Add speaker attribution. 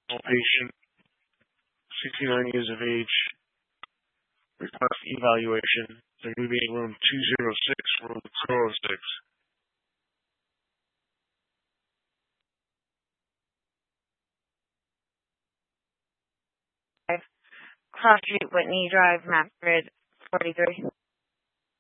Speaker 1: All patient, 69 years of age, request evaluation. They're going to be in room 206, room 406.
Speaker 2: Cross Street, Whitney Drive, Mapford, 43.